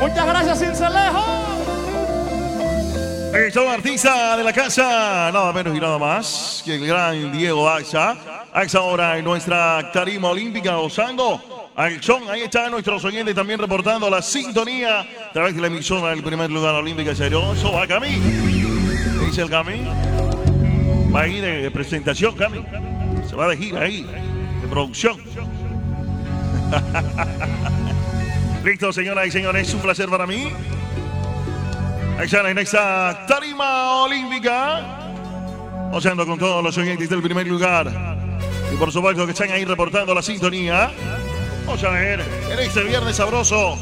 Muchas gracias, Cincelejo. Ahí está un artista de la casa, nada menos y nada más que el gran Diego Axa. Axa ahora en nuestra tarima olímpica gozando al son. Ahí está nuestros oyentes también reportando la sintonía a través de la emisora del primer lugar olímpica. Serioso, va Cami. ¿Qué dice el Cami? Va ahí de presentación, Cami. Se va de gira ahí, de producción. Listo, señoras y señores, es un placer para mí. Ahí están en esta tarima olímpica, gozando con todos los oyentes del primer lugar. Y por supuesto que están ahí reportando la sintonía. Vamos a ver, en este viernes sabroso,